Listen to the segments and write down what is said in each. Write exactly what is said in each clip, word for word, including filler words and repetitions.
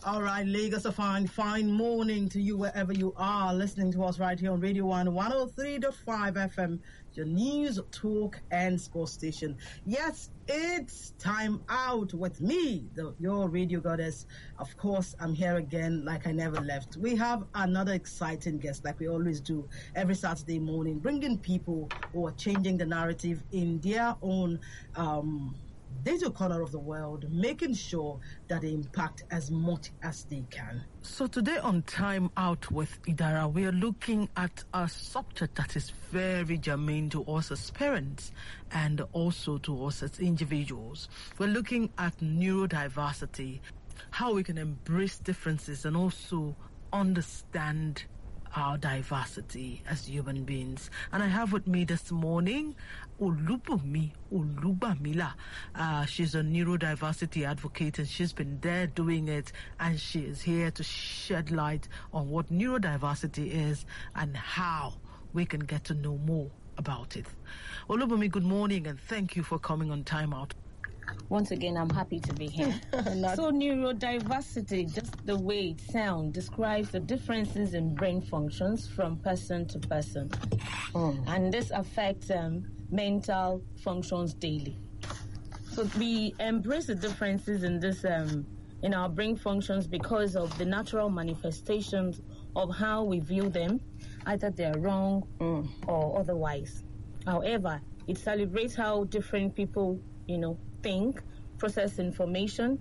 All right, Lagos, a fine, fine morning to you wherever you are listening to us right here on Radio one, one oh three point five F M, your news, talk, and sports station. Yes, it's time out with me, the, your radio goddess. Of course, I'm here again like I never left. We have another exciting guest like we always do every Saturday morning, bringing people who are changing the narrative in their own um digital corner of the world, making sure that they impact as much as they can. So today on Time Out with Idara, we are looking at a subject that is very germane to us as parents and also to us as individuals. We're looking at neurodiversity, how we can embrace differences and also understand our diversity as human beings. And I have with me this morning Olubunmi Olubamila. Uh, she's a neurodiversity advocate and she's been there doing it, and she is here to shed light on what neurodiversity is and how we can get to know more about it. Olubunmi, good morning and thank you for coming on Time Out. Once again, I'm happy to be here. So neurodiversity, just the way it sounds, describes the differences in brain functions from person to person. Mm. And this affects um, mental functions daily. So we embrace the differences in this um, in our brain functions because of the natural manifestations of how we view them, either they're wrong mm. or otherwise. However, it celebrates how different people, you know, think, process information,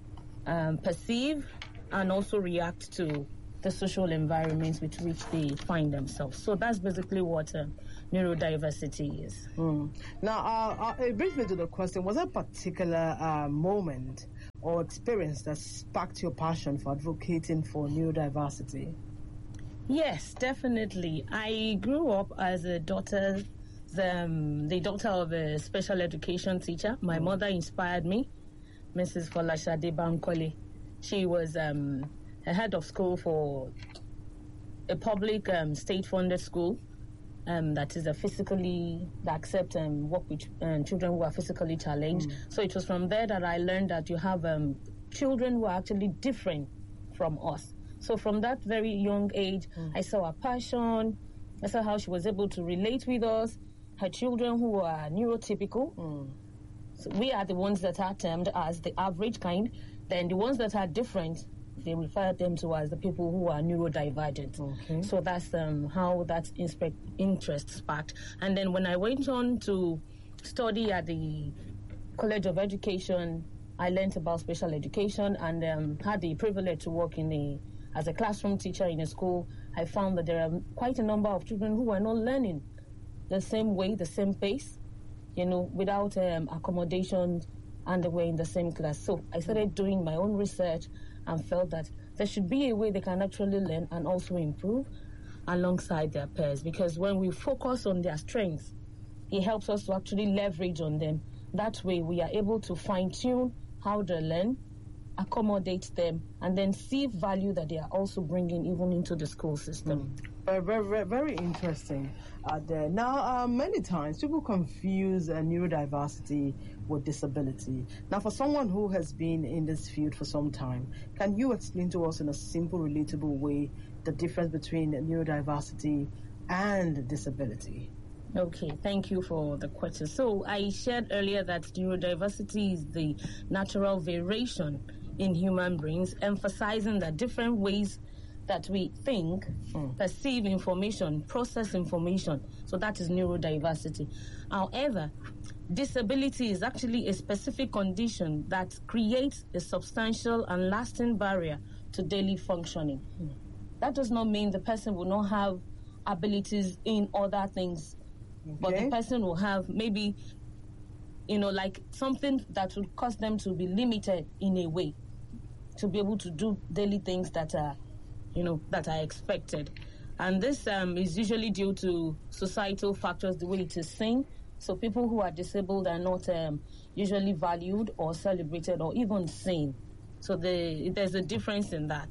um, perceive, and also react to the social environments with which they find themselves. So that's basically what uh, neurodiversity is. Mm. Now, uh, uh, it brings me to the question, was there a particular uh, moment or experience that sparked your passion for advocating for neurodiversity? Yes, definitely. I grew up as a daughter The, um, the daughter of a special education teacher. My mm. mother inspired me, Missus Folashade Bankole. She was um, a head of school for a public um, state-funded school um, that is a physically, that accept um, work with um, children who are physically challenged. Mm. So it was from there that I learned that you have um, children who are actually different from us. So from that very young age, mm. I saw her passion. I saw how she was able to relate with us. Her children who are neurotypical, mm. so we are the ones that are termed as the average kind. Then the ones that are different, they refer them to as the people who are neurodivergent. Okay. So that's um, how that inspe- interest sparked. And then when I went on to study at the College of Education, I learned about special education and um, had the privilege to work in a as a classroom teacher in a school. I found that there are quite a number of children who are not learning the same way, the same pace, you know, without um, accommodation, and they were in the same class. So I started doing my own research and felt that there should be a way they can actually learn and also improve alongside their peers. Because when we focus on their strengths, it helps us to actually leverage on them. That way we are able to fine-tune how they learn, accommodate them, and then see value that they are also bringing even into the school system. Mm. Very, very, very interesting uh, there. Now, uh, many times people confuse uh, neurodiversity with disability. Now, for someone who has been in this field for some time, can you explain to us in a simple, relatable way the difference between neurodiversity and disability? Okay, thank you for the question. So I shared earlier that neurodiversity is the natural variation in human brains, emphasizing that different ways that we think, mm. perceive information, process information. So that is neurodiversity. However, disability is actually a specific condition that creates a substantial and lasting barrier to daily functioning. Mm. That does not mean the person will not have abilities in other things, okay. but the person will have maybe, you know, like something that would cause them to be limited in a way, to be able to do daily things that are, you know, that are expected. And this um, is usually due to societal factors, the way it is seen. So people who are disabled are not um, usually valued or celebrated or even seen. So the, there's a difference in that.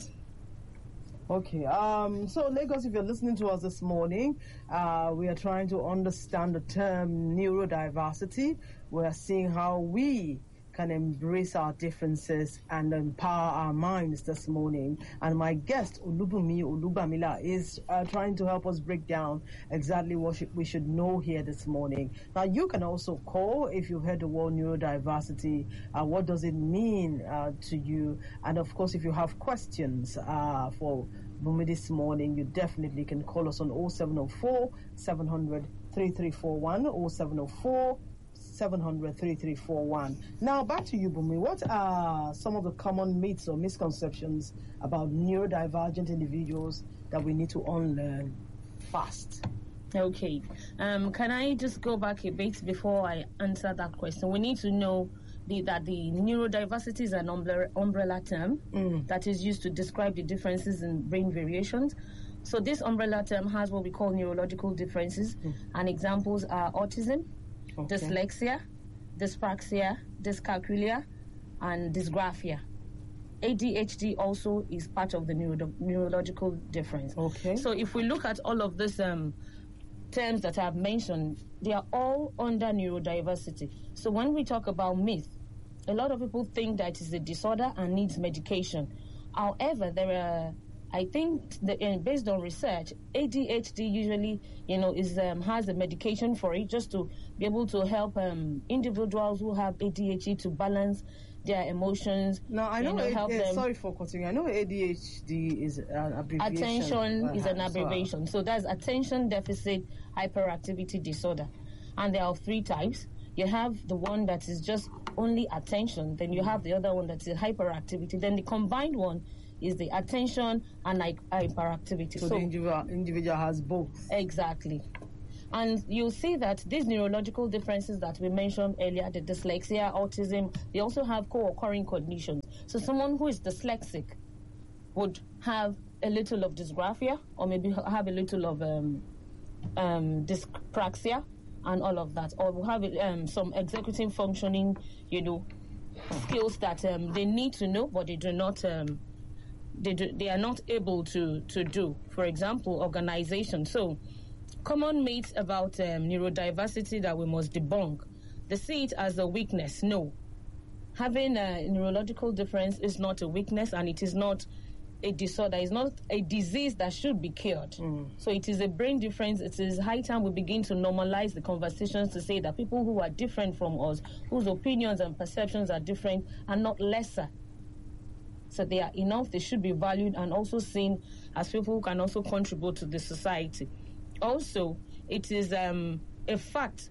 Okay. Um, so, Lagos, if you're listening to us this morning, uh, we are trying to understand the term neurodiversity. We are seeing how we can embrace our differences and empower our minds this morning. And my guest, Olubunmi Olubamila, is uh, trying to help us break down exactly what sh- we should know here this morning. Now, you can also call if you've heard the word neurodiversity. Uh, what does it mean uh, to you? And of course, if you have questions uh, for Bumi this morning, you definitely can call us on oh seven oh four, seven hundred, thirty-three forty-one, oh seven oh four, seven hundred, thirty-three forty-one. Now, back to you, Bumi. What are some of the common myths or misconceptions about neurodivergent individuals that we need to unlearn fast? Okay. Um, can I just go back a bit before I answer that question? We need to know the, that the neurodiversity is an umbrella, umbrella term mm. that is used to describe the differences in brain variations. So this umbrella term has what we call neurological differences, mm. and examples are autism, okay. dyslexia, dyspraxia, dyscalculia, and dysgraphia. A D H D also is part of the neuro- neurological difference. Okay. So if we look at all of these um, terms that I've mentioned, they are all under neurodiversity. So when we talk about myth, a lot of people think that it's a disorder and needs medication. However, there are, I think, the, uh, based on research, A D H D usually, you know, is um, has a medication for it just to be able to help um, individuals who have A D H D to balance their emotions. Now, I know, you know A- help uh, them. Sorry for cutting. I know A D H D is an abbreviation. Attention uh, is an so, abbreviation. So that's attention deficit hyperactivity disorder. And there are three types. You have the one that is just only attention. Then you have the other one that is hyperactivity. Then the combined one is the attention and hy- hyperactivity. So, so the individual, individual has both. Exactly. And you'll see that these neurological differences that we mentioned earlier, the dyslexia, autism, they also have co-occurring conditions. So someone who is dyslexic would have a little of dysgraphia, or maybe have a little of um, um, dyspraxia and all of that, or will have um, some executive functioning, you know, skills that um, they need to know, but they do not, um, they do, they are not able to to do. For example, organization. So, common myths about um, neurodiversity that we must debunk. They see it as a weakness. No, having a neurological difference is not a weakness, and it is not a disorder. It's not a disease that should be cured. Mm. So it is a brain difference. It is high time we begin to normalize the conversations to say that people who are different from us, whose opinions and perceptions are different, are not lesser. So they are enough. They should be valued and also seen as people who can also contribute to the society. Also, it is um, a fact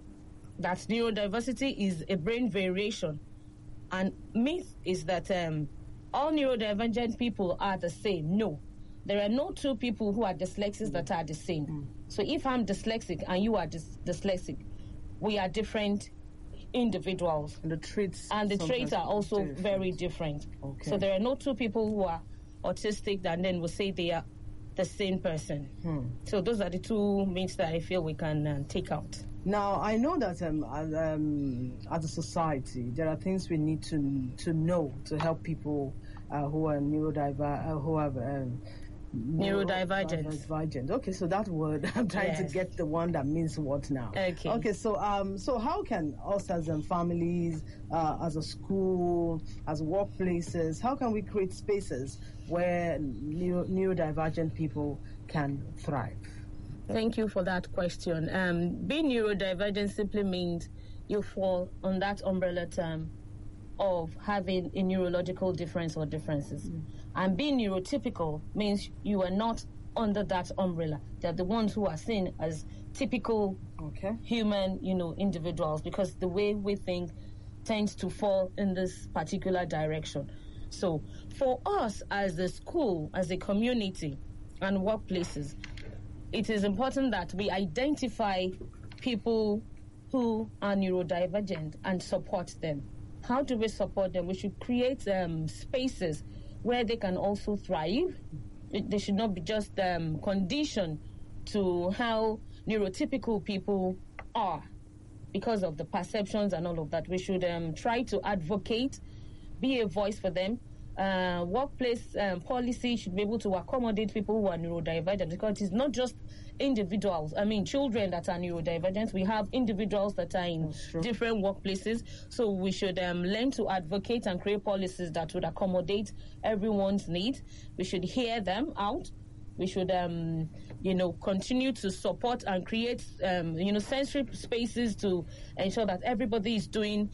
that neurodiversity is a brain variation. And myth is that um, all neurodivergent people are the same. No. There are no two people who are dyslexics that are the same. Mm. So if I'm dyslexic and you are dys- dyslexic, we are different individuals. And the traits And the traits are also different. very different. Okay. So there are no two people who are autistic that then will say they are the same person. Hmm. So those are the two myths that I feel we can uh, take out. Now, I know that um, as, um, as a society, there are things we need to to know to help people uh, who are neurodiver- uh, who have um, neurodivergent. neurodivergent. Okay, so that word, I'm trying yes. to get the one that means what now. Okay. Okay, so um, so how can us as um, families, uh, as a school, as workplaces, how can we create spaces where neuro- neurodivergent people can thrive? Thank you for that question. Um, being neurodivergent simply means you fall on that umbrella term of having a neurological difference or differences. Mm. And being neurotypical means you are not under that umbrella. They're the ones who are seen as typical okay. human, you know, individuals, because the way we think tends to fall in this particular direction. So for us as a school, as a community and workplaces, it is important that we identify people who are neurodivergent and support them. How do we support them? We should create um, spaces where they can also thrive. They should not be just um, conditioned to how neurotypical people are because of the perceptions and all of that. We should um, try to advocate, be a voice for them, uh, workplace um, policy should be able to accommodate people who are neurodivergent, because it's not just individuals. I mean, children that are neurodivergent. We have individuals that are in different workplaces. So we should um, learn to advocate and create policies that would accommodate everyone's needs. We should hear them out. We should, um, you know, continue to support and create, um, you know, sensory spaces to ensure that everybody is doing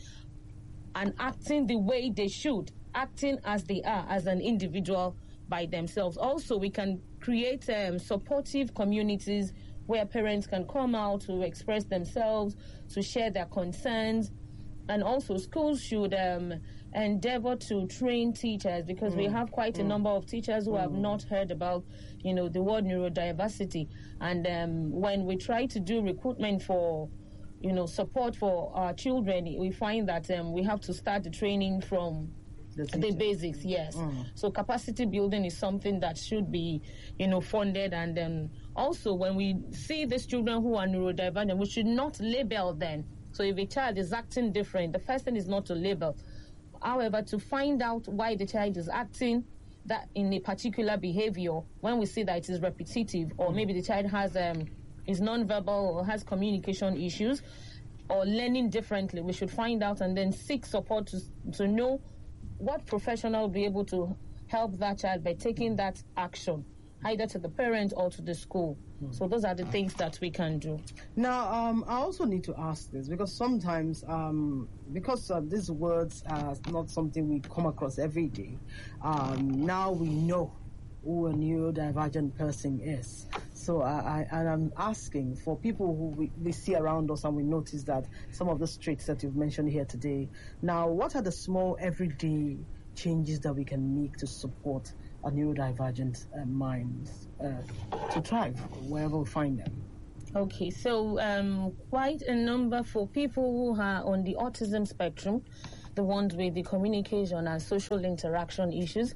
and acting the way they should, acting as they are, as an individual by themselves. Also, we can create um, supportive communities where parents can come out to express themselves, to share their concerns. And also, schools should um, endeavor to train teachers, because mm. we have quite mm. a number of teachers who mm. have not heard about, you know, the word neurodiversity. And um, when we try to do recruitment for, you know, support for our children, we find that um, we have to start the training from the, the basics, yes. Mm. So capacity building is something that should be, you know, funded. And then also, when we see these children who are neurodivergent, we should not label them. So if a child is acting different, the first thing is not to label. However, to find out why the child is acting that in a particular behavior, when we see that it is repetitive, or maybe the child has um, is nonverbal or has communication issues or learning differently, we should find out and then seek support to, to know what professional will be able to help that child by taking that action, either to the parent or to the school. Mm. So those are the things that we can do. Now, um, I also need to ask this, because sometimes, um, because uh, these words are not something we come across every day, um, now we know who a neurodivergent person is. So I, I and I'm asking for people who we, we see around us, and we notice that some of the traits that you've mentioned here today. Now, what are the small everyday changes that we can make to support a neurodivergent uh, mind uh, to thrive wherever we find them? Okay, so um, quite a number for people who are on the autism spectrum, the ones with the communication and social interaction issues.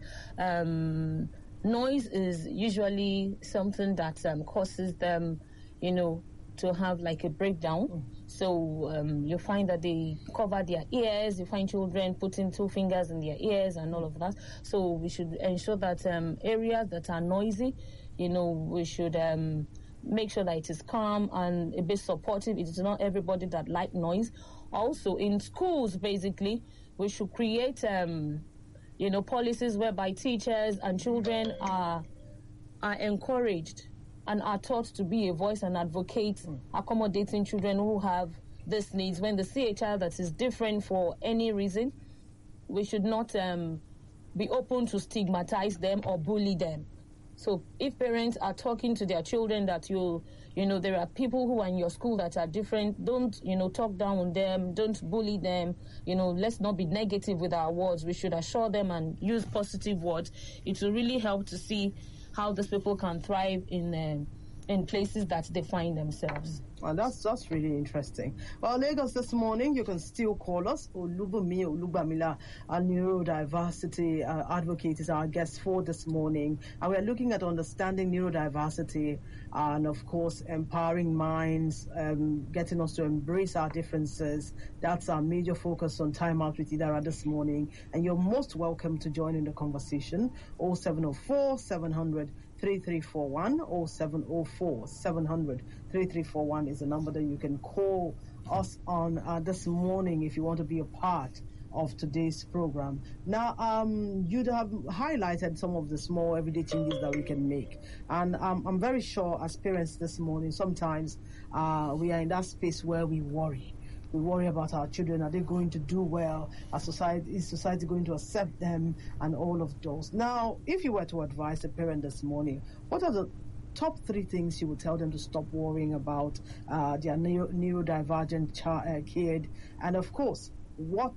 Um, noise is usually something that um, causes them, you know, to have like a breakdown. Mm. So um, you find that they cover their ears. You find children putting two fingers in their ears and all of that. So we should ensure that um, areas that are noisy, you know, we should um, make sure that it is calm and a bit supportive. It is not everybody that like noise. Also, in schools, basically, we should create, um, you know, policies whereby teachers and children are are encouraged and are taught to be a voice and advocate, mm. accommodating children who have these needs. When they see a child that is different for any reason, we should not um, be open to stigmatize them or bully them. So if parents are talking to their children that you, you know, there are people who are in your school that are different, don't, you know, talk down on them, don't bully them, you know, let's not be negative with our words. We should assure them and use positive words. It will really help to see how these people can thrive in uh, in places that they find themselves. Well, that's that's really interesting. Well, Lagos this morning, you can still call us. Olubumi Olubamila, a neurodiversity uh, advocate, is our guest for this morning. And we're looking at understanding neurodiversity and, of course, empowering minds, um, getting us to embrace our differences. That's our major focus on Time Out with Idara this morning. And you're most welcome to join in the conversation. oh seven oh four, seven hundred, thirty-three forty-one, oh seven oh four, seven hundred, thirty-three forty-one is the number that you can call us on uh, this morning if you want to be a part of today's program. Now, um, you'd have highlighted some of the small everyday changes that we can make. And um, I'm very sure as parents this morning, sometimes uh, we are in that space where we worry. We worry about our children. Are they going to do well? Are society, is society going to accept them? And all of those. Now, if you were to advise a parent this morning, what are the top three things you would tell them to stop worrying about uh, their neuro- neurodivergent child, uh, kid? And of course, what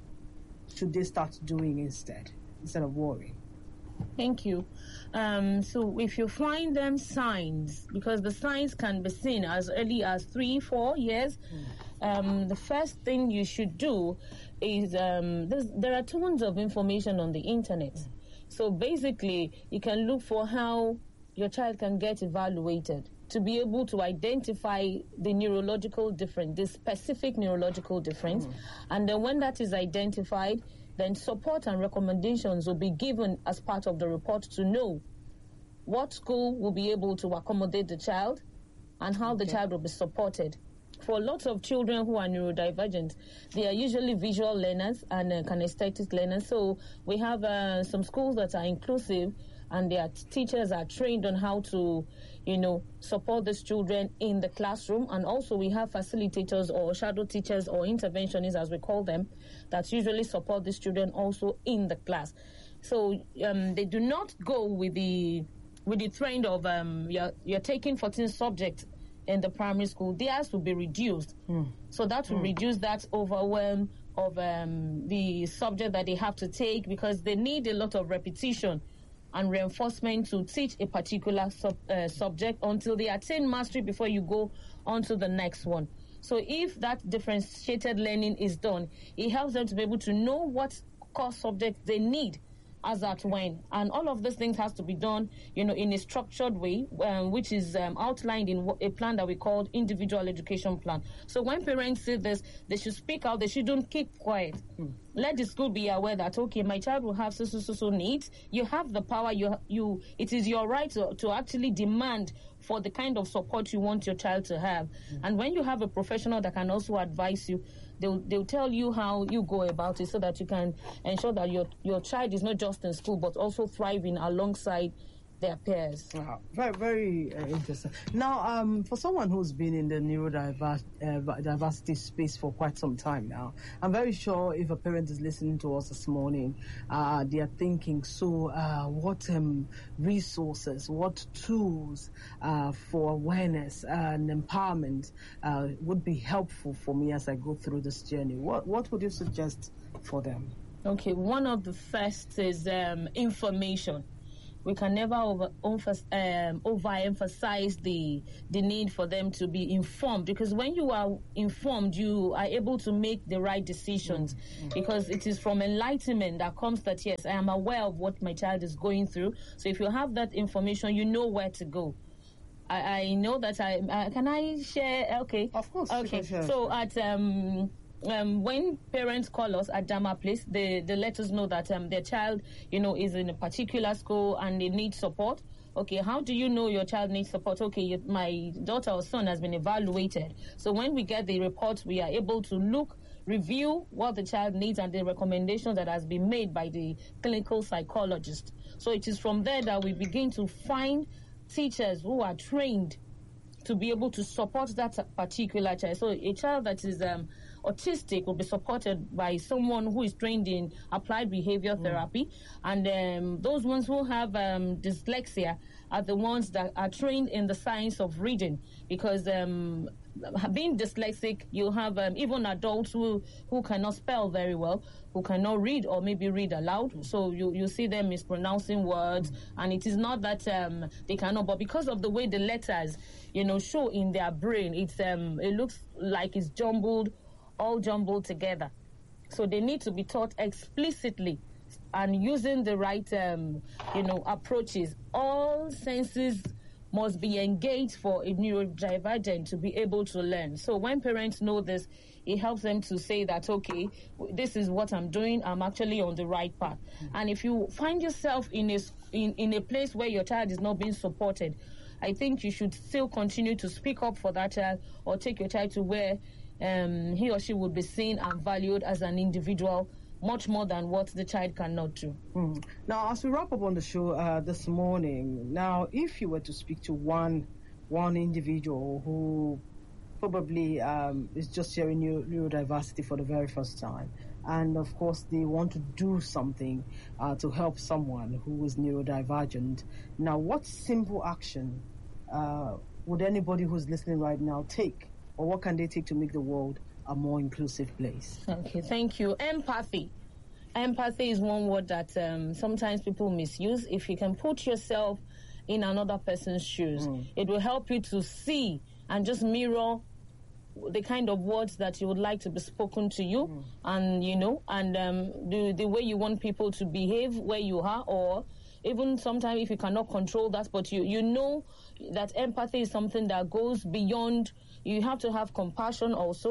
should they start doing instead, instead of worrying? Thank you. Um, so if you find them signs, because the signs can be seen as early as three, four years, mm. um, the first thing you should do is um, there are tons of information on the internet. Mm. So basically, you can look for how your child can get evaluated to be able to identify the neurological difference, the specific neurological difference. Mm. And then when that is identified, then support and recommendations will be given as part of the report to know what school will be able to accommodate the child and how okay. the child will be supported. For lots of children who are neurodivergent, they are usually visual learners and uh, kinesthetic learners. So we have uh, some schools that are inclusive, and their teachers are trained on how to, you know, support these children in the classroom. And also we have facilitators or shadow teachers or interventionists, as we call them, that usually support these children also in the class. So um, they do not go with the with the trend of um, you're, you're taking fourteen subjects in the primary school. Theirs will be reduced. Mm. So that will mm. reduce that overwhelm of um, the subject that they have to take, because they need a lot of repetition and reinforcement to teach a particular sub, uh, subject until they attain mastery before you go on to the next one. So if that differentiated learning is done, it helps them to be able to know what core subjects they need as at when. And all of these things has to be done, you know, in a structured way, um, which is um, outlined in a plan that we call individual education plan. So when parents see this, they should speak out. They shouldn't keep quiet. Mm. Let the school be aware that, okay, my child will have so, so, so, so needs. You have the power. You, you, it is your right to, to actually demand for the kind of support you want your child to have. Mm. And when you have a professional that can also advise you, They'll, they'll tell you how you go about it so that you can ensure that your, your child is not just in school but also thriving alongside their peers. Wow. Very, very uh, interesting. Now, um, for someone who's been in the neurodiversity uh, space for quite some time now, I'm very sure if a parent is listening to us this morning, uh, they are thinking, so uh, what um, resources, what tools uh, for awareness and empowerment uh, would be helpful for me as I go through this journey? What, what would you suggest for them? Okay, one of the first is um, information. We can never over, um, overemphasize the the need for them to be informed, because when you are informed, you are able to make the right decisions, mm-hmm. because it is from enlightenment that comes that, yes, I am aware of what my child is going through. So if you have that information, you know where to go. I, I know that I, uh, can I share? Okay. Of course. Okay. So at... Um, Um, when parents call us at Dama Place, they, they let us know that um, their child, you know, is in a particular school and they need support. Okay, how do you know your child needs support? Okay, you, my daughter or son has been evaluated. So when we get the reports, we are able to look, review what the child needs and the recommendations that has been made by the clinical psychologist. So it is from there that we begin to find teachers who are trained to be able to support that particular child. So a child that is um, autistic will be supported by someone who is trained in applied behavior therapy. Mm. And um, those ones who have um, dyslexia are the ones that are trained in the science of reading, because um, being dyslexic, you have um, even adults who, who cannot spell very well, who cannot read or maybe read aloud. Mm. So you, you see them mispronouncing words, mm. and it is not that um, they cannot, but because of the way the letters, you know, show in their brain, it's um, it looks like it's jumbled, all jumbled together. So they need to be taught explicitly and using the right, um, you know, approaches. All senses must be engaged for a neurodivergent to be able to learn. So when parents know this, it helps them to say that, okay, this is what I'm doing. I'm actually on the right path. Mm-hmm. And if you find yourself in a, in, in a place where your child is not being supported, I think you should still continue to speak up for that child, or take your child to where um, he or she would be seen and valued as an individual, much more than what the child cannot do. Mm. Now, as we wrap up on the show uh, this morning, now, if you were to speak to one one individual who probably um, is just hearing neuro- neurodiversity for the very first time, and of course they want to do something uh, to help someone who is neurodivergent, now, what simple action uh, would anybody who's listening right now take, or what can they take to make the world a more inclusive place? Okay, thank you. Empathy. Empathy is one word that um, sometimes people misuse. If you can put yourself in another person's shoes, mm. it will help you to see and just mirror the kind of words that you would like to be spoken to you, mm. and, you know, and um, the, the way you want people to behave where you are, or even sometimes if you cannot control that, but you, you know that empathy is something that goes beyond. You have to have compassion also,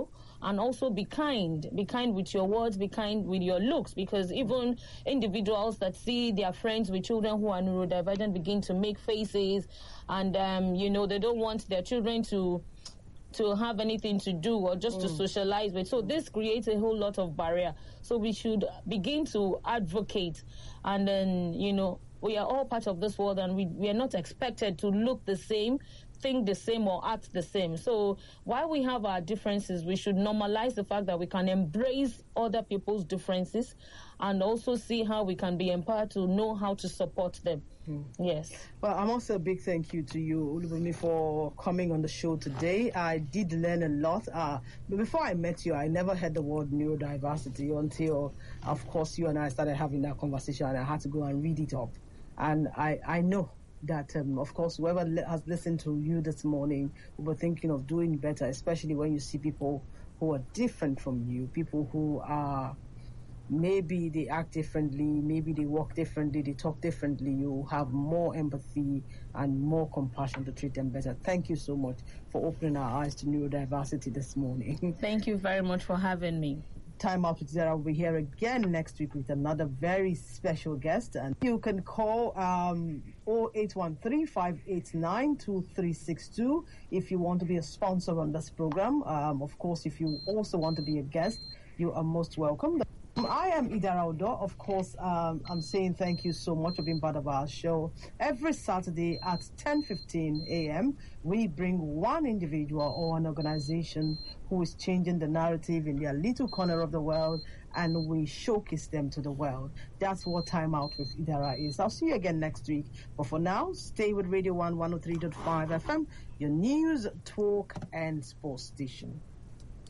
and also be kind. Be kind with your words, be kind with your looks, because even individuals that see their friends with children who are neurodivergent begin to make faces, and, um, you know, they don't want their children to to have anything to do or just mm. to socialize with. So this creates a whole lot of barrier. So we should begin to advocate, and then, you know, we are all part of this world, and we, we are not expected to look the same, think the same, or act the same. So while we have our differences, we should normalize the fact that we can embrace other people's differences and also see how we can be empowered to know how to support them. Mm. Yes. Well, I'm also a big thank you to you, Olubunmi, for coming on the show today. I did learn a lot. Uh, but before I met you, I never heard the word neurodiversity until, of course, you and I started having that conversation, and I had to go and read it up. And I, I know that, um, of course, whoever li- has listened to you this morning will be thinking of doing better, especially when you see people who are different from you, people who are, maybe they act differently, maybe they walk differently, they talk differently. You have more empathy and more compassion to treat them better. Thank you so much for opening our eyes to neurodiversity this morning. Thank you very much for having me. Time Out with Idara will be here again next week with another very special guest. And you can call um, oh eight one three, five eight nine, two three six two if you want to be a sponsor on this program. Um, of course, if you also want to be a guest, you are most welcome. I am Idara Odo. Of course, um, I'm saying thank you so much for being part of our show. Every Saturday at ten fifteen a.m., we bring one individual or an organization who is changing the narrative in their little corner of the world, and we showcase them to the world. That's what Time Out with Idara is. I'll see you again next week. But for now, stay with Radio one one oh three point five F M, your news, talk, and sports station.